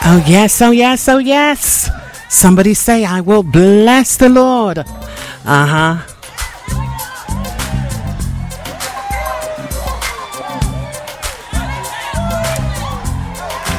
Oh, yes, oh, yes, oh, yes. Somebody say, I will bless the Lord. Uh-huh.